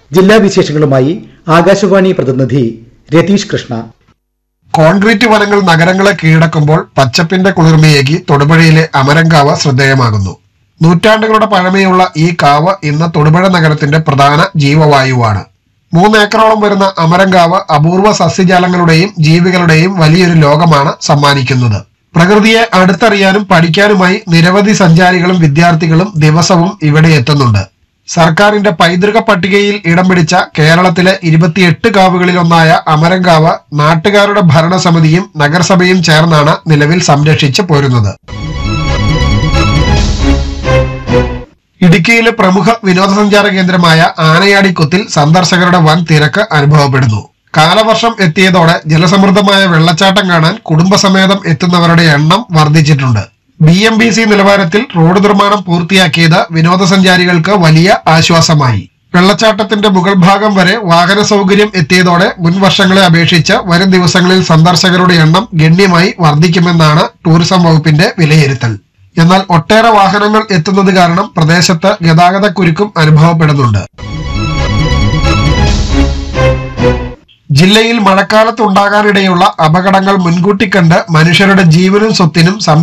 ജില്ലാ വിശേഷങ്ങളുമായി ആകാശവാണി പ്രതിനിധി രതീഷ് കൃഷ്ണ. കോൺക്രീറ്റ് വനങ്ങൾ നഗരങ്ങളെ കീഴടക്കുമ്പോൾ പച്ചപ്പിന്റെ കുളിർമയേകി തൊടുപുഴയിലെ അമരങ്കാവ് ശ്രദ്ധേയമാകുന്നു. നൂറ്റാണ്ടുകളുടെ പഴമയുള്ള ഈ കാവ് ഇന്ന് തൊടുപുഴ നഗരത്തിന്റെ പ്രധാന ജീവവായുവാണ്. 3 ഏക്കറോളം വരുന്ന അമരങ്കാവ് അപൂർവ സസ്യജാലങ്ങളുടെയും ജീവികളുടെയും വലിയൊരു ലോകമാണ് സമ്മാനിക്കുന്നത്. പ്രകൃതിയെ അടുത്തറിയാനും പഠിക്കാനുമായി നിരവധി സഞ്ചാരികളും വിദ്യാർത്ഥികളും ദിവസവും ഇവിടെ എത്തുന്നുണ്ട്. സർക്കാരിന്റെ പൈതൃക പട്ടികയിൽ ഇടം പിടിച്ച കേരളത്തിലെ 28 കാവുകളിലൊന്നായ അമരങ്കാവ് നാട്ടുകാരുടെ ഭരണസമിതിയും നഗരസഭയും ചേർന്നാണ് നിലവിൽ സംരക്ഷിച്ചു പോരുന്നത്. ഇടുക്കിയിലെ പ്രമുഖ വിനോദസഞ്ചാര കേന്ദ്രമായ ആനയാടിക്കുത്തിൽ സന്ദർശകരുടെ വൻ തിരക്ക് അനുഭവപ്പെടുന്നു. കാലവർഷം എത്തിയതോടെ ജലസമൃദ്ധമായ വെള്ളച്ചാട്ടം കാണാൻ കുടുംബസമേതം എത്തുന്നവരുടെ എണ്ണം വർദ്ധിച്ചിട്ടുണ്ട്. BMBC നിലവാരത്തിൽ റോഡ് നിർമ്മാണം പൂർത്തിയാക്കിയത് വിനോദസഞ്ചാരികൾക്ക് വലിയ ആശ്വാസമായി. വെള്ളച്ചാട്ടത്തിന്റെ മുകൾ ഭാഗം വരെ വാഹന സൗകര്യം എത്തിയതോടെ മുൻ വർഷങ്ങളെ അപേക്ഷിച്ച് വരും ദിവസങ്ങളിൽ സന്ദർശകരുടെ എണ്ണം ഗണ്യമായി വർദ്ധിക്കുമെന്നാണ് ടൂറിസം വകുപ്പിന്റെ വിലയിരുത്തൽ. എന്നാൽ ഒട്ടേറെ വാഹനങ്ങൾ എത്തുന്നത് കാരണം പ്രദേശത്ത് ഗതാഗതക്കുരുക്കും അനുഭവപ്പെടുന്നുണ്ട്. ജില്ലയിൽ മഴക്കാലത്ത് ഉണ്ടാകാനിടയുള്ള അപകടങ്ങൾ മുൻകൂട്ടി കണ്ട് മനുഷ്യരുടെ ജീവനും സ്വത്തിനും